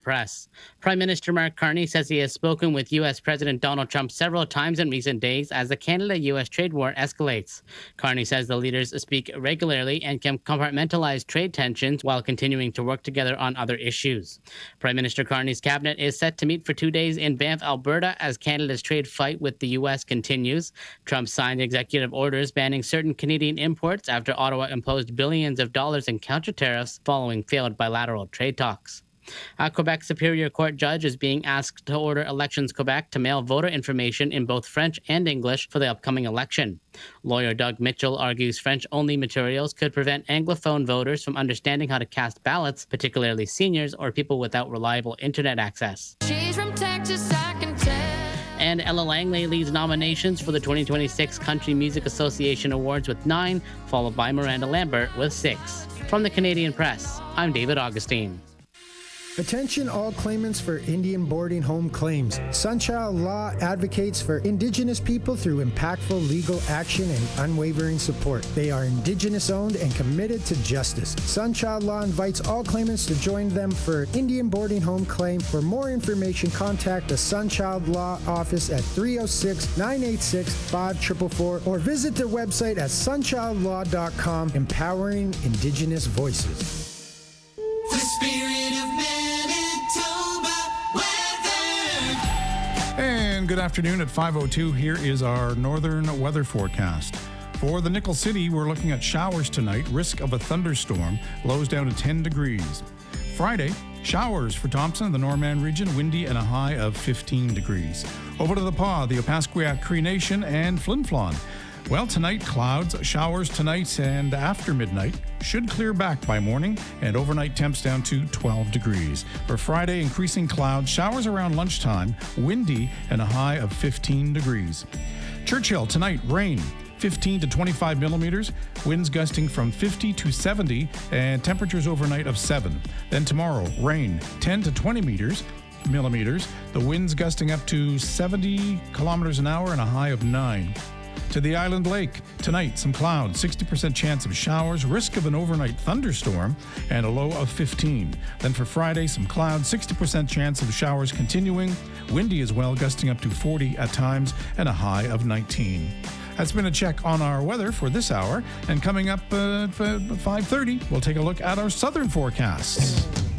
Press. Prime Minister Mark Carney says he has spoken with U.S. President Donald Trump several times in recent days as the Canada U.S. trade war escalates. Carney says the leaders speak regularly and can compartmentalize trade tensions while continuing to work together on other issues. Prime Minister Carney's cabinet is set to meet for 2 days in Banff, Alberta, as Canada's trade fight with the U.S. continues. Trump signed executive orders banning certain Canadian imports after Ottawa imposed billions of dollars in counter tariffs following failed bilateral trade talks. A Quebec Superior Court judge is being asked to order Elections Quebec to mail voter information in both French and English for the upcoming election. Lawyer Doug Mitchell argues French-only materials could prevent Anglophone voters from understanding how to cast ballots, particularly seniors or people without reliable internet access. She's from Texas, I can tell. And Ella Langley leads nominations for the 2026 Country Music Association Awards with 9, followed by Miranda Lambert with 6. From the Canadian Press, I'm David Augustine. Attention all claimants for Indian boarding home claims. Sunchild Law advocates for Indigenous people through impactful legal action and unwavering support. They are Indigenous owned and committed to justice. Sunchild Law invites all claimants to join them for Indian boarding home claim. For more information, contact the Sunchild Law office at 306-986-5444 or visit their website at sunchildlaw.com, empowering Indigenous voices. The spirit of Manitoba weather. And good afternoon at 5:02. Here is our northern weather forecast. For the Nickel City, we're looking at showers tonight, risk of a thunderstorm, lows down to 10 degrees. Friday, showers for Thompson, the Norman region, windy and a high of 15 degrees. Over to the Pas, the Opaskwayak Cree Nation, and Flin Flon. Well, tonight, clouds, showers tonight and after midnight. Should clear back by morning, and overnight temps down to 12 degrees. For Friday, increasing clouds, showers around lunchtime, windy and a high of 15 degrees. Churchill, tonight, rain. 15 to 25 millimeters, winds gusting from 50 to 70, and temperatures overnight of 7. Then tomorrow, rain. 10 to 20 millimeters, the winds gusting up to 70 kilometers an hour and a high of 9. To the Island Lake, tonight some clouds, 60% chance of showers, risk of an overnight thunderstorm, and a low of 15. Then for Friday, some clouds, 60% chance of showers continuing, windy as well, gusting up to 40 at times, and a high of 19. That's been a check on our weather for this hour, and coming up at 5:30, we'll take a look at our southern forecasts.